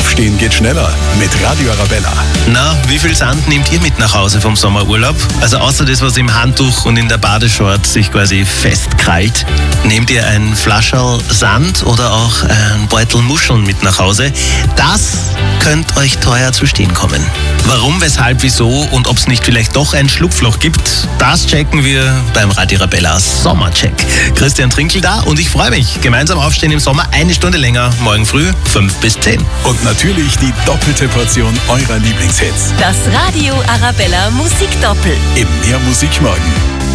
Aufstehen geht schneller mit Radio Arabella. Na, wie viel Sand nehmt ihr mit nach Hause vom Sommerurlaub? Also außer das, was im Handtuch und in der Badeshort sich quasi festkrallt. Nehmt ihr ein Flascherl Sand oder auch ein Beutel Muscheln mit nach Hause? Das könnte euch teuer zu stehen kommen. Warum, weshalb, wieso und ob es nicht vielleicht doch ein Schlupfloch gibt, das checken wir beim Radio Arabella Sommercheck. Christian Trinkel da und ich freue mich. Gemeinsam aufstehen im Sommer, eine Stunde länger, morgen früh 5 bis 10. Und natürlich die doppelte Portion eurer Lieblingshits. Das Radio Arabella Musikdoppel. Im Mehr Musik morgen.